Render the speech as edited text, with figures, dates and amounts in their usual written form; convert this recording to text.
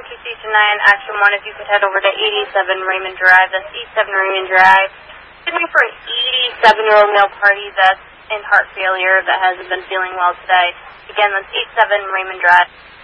Rescue Station 9, Action 1, if you could head over to 87 Raymond Drive. That's 87 Raymond Drive. It's going to be for an 87-year-old male party that's in heart failure that hasn't been feeling well today. Again, that's 87 Raymond Drive.